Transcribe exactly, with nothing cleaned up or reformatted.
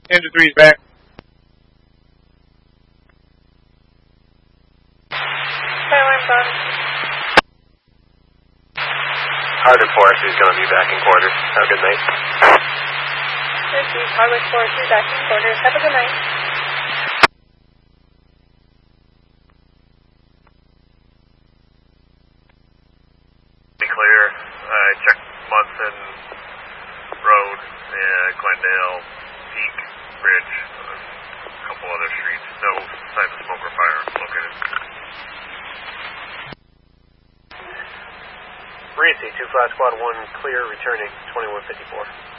Engine three's back. Skyline's on. Hardwick four two is going to be back in quarters. Have a good night. Received. Hardwick four two back in quarters. Have a good night. Be clear. I uh, checked Munson Road, uh, Glendale, Peak, Bridge, a couple other streets. No signs of smoke or fire located. Regency, two five Squad one, clear, returning, twenty-one fifty-four.